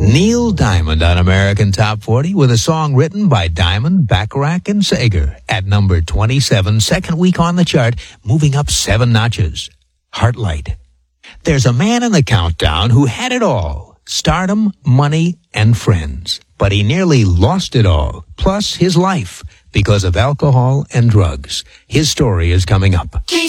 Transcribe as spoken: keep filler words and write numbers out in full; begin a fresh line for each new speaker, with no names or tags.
Neil Diamond on American Top forty with a song written by Diamond, Bacharach, and Sager at number twenty-seven, second week on the chart, moving up seven notches. Heartlight. There's a man in the countdown who had it all, stardom, money, and friends. But he nearly lost it all, plus his life, because of alcohol and drugs. His story is coming up.